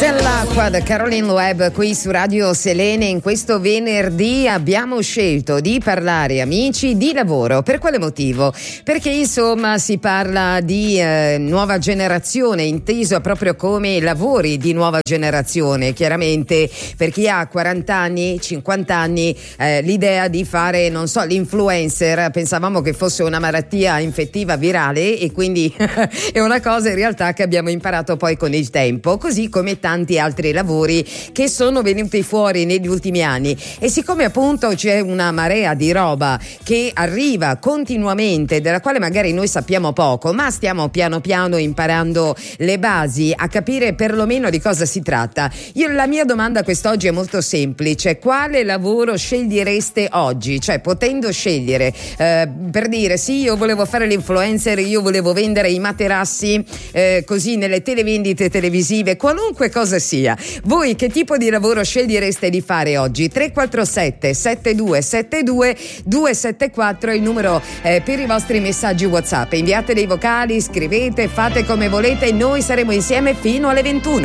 L'acqua da Caroline Loeb qui su Radio Selene. In questo venerdì abbiamo scelto di parlare, amici, di lavoro. Per quale motivo? Perché insomma si parla di nuova generazione, inteso proprio come lavori di nuova generazione. Chiaramente per chi ha 40 anni, 50 anni, l'idea di fare, non so, l'influencer, pensavamo che fosse una malattia infettiva virale e quindi è una cosa in realtà che abbiamo imparato poi con il tempo, così come tanti altri lavori che sono venuti fuori negli ultimi anni. E siccome appunto c'è una marea di roba che arriva continuamente, della quale magari noi sappiamo poco, ma stiamo piano piano imparando le basi, a capire perlomeno di cosa si tratta. La mia domanda quest'oggi è molto semplice: quale lavoro scegliereste oggi? Cioè, potendo scegliere, per dire sì, io volevo fare l'influencer, io volevo vendere i materassi così nelle televendite televisive, qualunque cosa sia, voi che tipo di lavoro scegliereste di fare oggi? 347 7272 274 è il numero per i vostri messaggi WhatsApp. Inviate dei vocali, scrivete, fate come volete, noi saremo insieme fino alle 21.